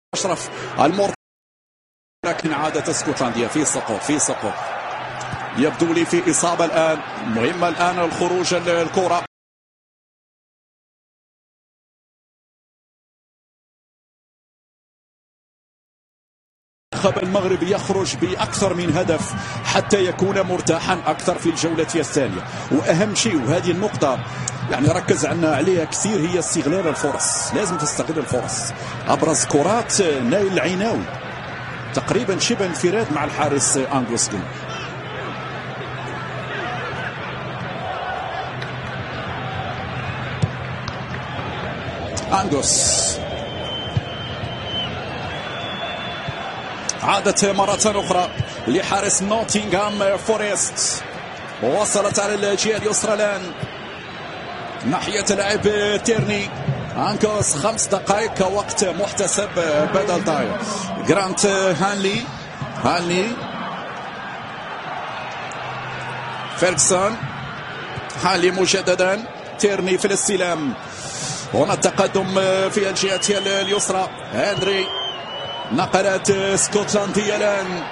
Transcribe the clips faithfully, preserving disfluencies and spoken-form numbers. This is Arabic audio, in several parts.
أشرف المرتضى، لكن عادت اسكتلنديا في سقوط في سقوط يبدو لي في إصابة الآن مهمة الآن الخروج الكرة. المنتخب المغربي يخرج بأكثر من هدف حتى يكون مرتاحا أكثر في الجولة الثانية، وأهم شيء وهذه النقطة يعني ركز عنا عليها كثير هي استغلال الفرص. لازم تستغل الفرص. أبرز كرات نايل العيناوي تقريبا شبه انفراد مع الحارس أنغوس كين. أنغوس عادت مرة أخرى لحارس نوتنغهام فورست، ووصلت على الجهة اليسرى الآن ناحية لاعب تيرني. أنغوس خمس دقائق وقت محتسب بدل ضايع. جرانت هانلي هانلي فيرغسون هانلي مجددا. تيرني في الاستلام. هنا التقدم في الجهة اليسرى. هنري نقلت اسكتلنديا الآن.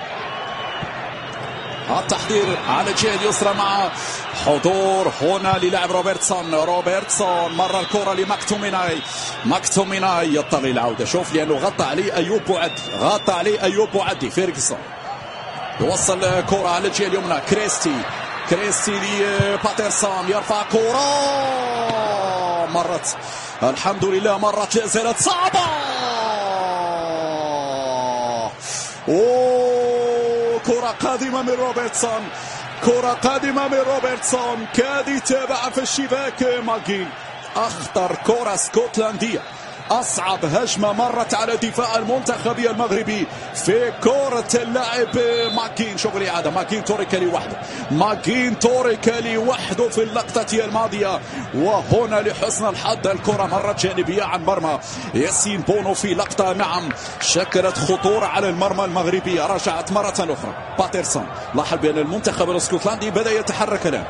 التحضير على الجهة اليسرى مع حضور هنا للاعب روبرتسون. روبرتسون مرة الكرة لماكتوميناي. ماكتوميناي يضطر للعودة. شوف لأنه غطى عليه أيوب بوعدي غطى عليه أيوب بوعدي. فيرغسون يوصل كرة على الجهة اليمنى. كريستي كريستي لباترسون يرفع كرة مرت الحمد لله مرت لا زالت صعبة. أوه كرة قادمة من روبرتسون. كرة قادمة من روبرتسون كاد يتابع في الشباك. ماكين أخطر كرة اسكتلندية. أصعب هجمة مرت على دفاع المنتخب المغربي في كرة اللاعب ماكين. شغل إعادة. ماكين ترك لوحده. ماكين ترك لوحده في اللقطة الماضية. وهنا لحسن الحظ الكرة مرت جانبية عن مرمى ياسين بونو في لقطة نعم شكلت خطورة على المرمى المغربي. رجعت مرة أخرى. باترسون لاحظ بأن المنتخب الاسكتلندي بدأ يتحرك الآن.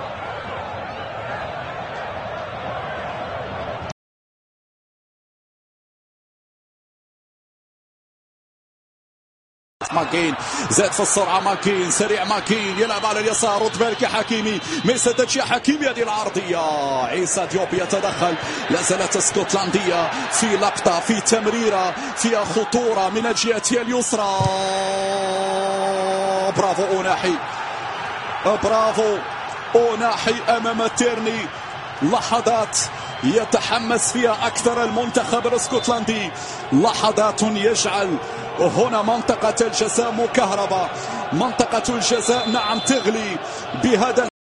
ماكين زاد في السرعة. ماكين سريع. ماكين يلعب على اليسار. رد بالك يا حكيمي ما يسددش يا حكيمي. هذه العرضية عيسى ديوب يتدخل. لا زالت اسكتلنديا في لقطة في تمريرة فيها خطورة من الجهة اليسرى. برافو أوناحي برافو أوناحي أمام تيرني. لحظات يتحمس فيها أكثر المنتخب الاسكتلندي. لحظات يجعل هنا منطقة الجزاء مكهربة. منطقة الجزاء نعم تغلي بهذا